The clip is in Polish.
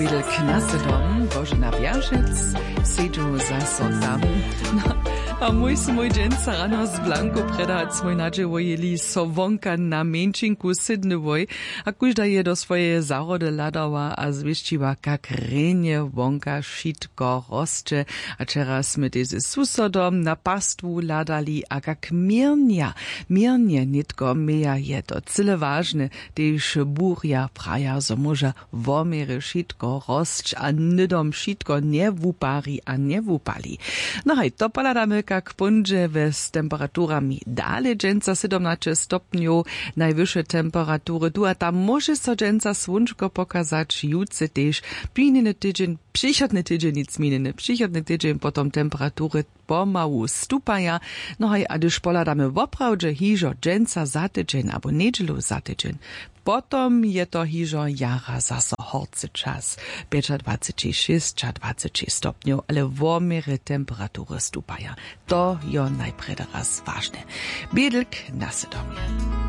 Wielk nasedom, Bożena Bjarzec, siedżu za sodam. A mój dżęca rano z Blanko predać mój nadzieję sowonka na męczinku sydnywoj, a każda je do swoje zarody ladała a zwieściła, jak renie wonka szitko roscze, a teraz my też z susodom na pastwu ladali, a jak miernie nitko meja je to cyle ważne, też burja praja, so może womery szitko rosć, a nydom szitko nie wupari, a nie wupali. No hej, to poladamy jak punże z temperaturami dalej, dżęca 17 stopniów, najwyższe temperatury tu, a tam może so dżęca słonczko pokazać, jutce też, przyjemny tydzień, przychodny tydzień, nic minny, przychodny tydzień, potom temperatury pomału stupaja, no hej, a gdyż poladamy woprawdzie hižo dżęca za tydzień, albo niedzielu za tydzień, potom je to hižo jara zaso horcy czas, 26, 26 stopniów, ale womery temperatury stupaja. To jo najpierw raz ważne. Biedlk na sedomie.